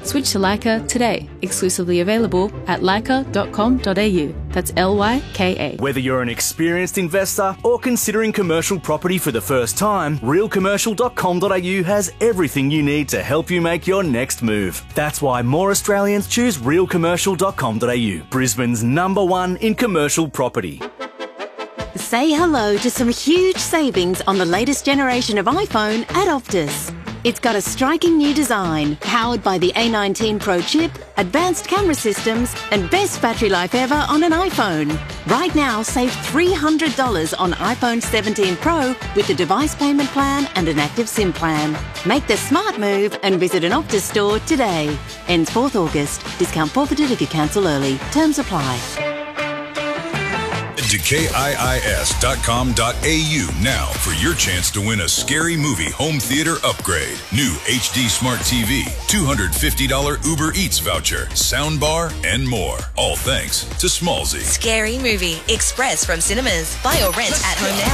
Switch to Leica today. Exclusively available at leica.com.au. That's Lyka. Whether you're an experienced investor or considering commercial property for the first time, realcommercial.com.au has everything you need to help you make your next move. That's why more Australians choose realcommercial.com.au, Brisbane's #1 in commercial property. Say hello to some huge savings on the latest generation of iPhone at Optus. It's got a striking new design, powered by the A19 Pro chip, advanced camera systems, and best battery life ever on an iPhone. Right now, save $300 on iPhone 17 Pro with the device payment plan and an active SIM plan. Make the smart move and visit an Optus store today. Ends 4th August. Discount forfeited if you cancel early. Terms apply. To KIIS.com.au now for your chance to win a Scary Movie home theater upgrade. New HD Smart TV, $250 Uber Eats voucher, soundbar, and more. All thanks to Smallzy. Scary Movie, express from cinemas. Buy or rent at home now.